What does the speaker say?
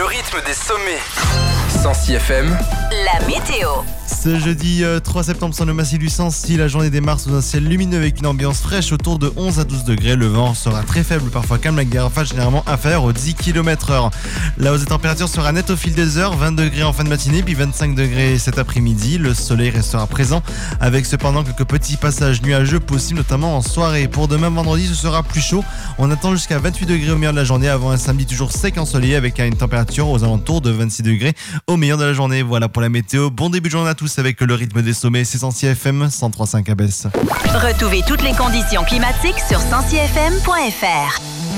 rythme des sommets. 106 FM. La météo. Ce jeudi 3 septembre sur le massif du Sancy, la journée démarre sous un ciel lumineux avec une ambiance fraîche autour de 11 à 12 degrés. Le vent sera très faible, parfois calme, avec des rafales généralement inférieures aux 10 km/h. La hausse des températures sera nette au fil des heures, 20 degrés en fin de matinée, puis 25 degrés cet après-midi. Le soleil restera présent, avec cependant quelques petits passages nuageux possibles, notamment en soirée. Pour demain vendredi, ce sera plus chaud. On attend jusqu'à 28 degrés au milieu de la journée, avant un samedi toujours sec ensoleillé, avec une température aux alentours de 26 degrés au milieu de la journée. Voilà pour la météo. Bon début de journée à tous avec le rythme des sommets. C'est 106 FM 103.5 à Besse. Retrouvez toutes les conditions climatiques sur 106fm.fr.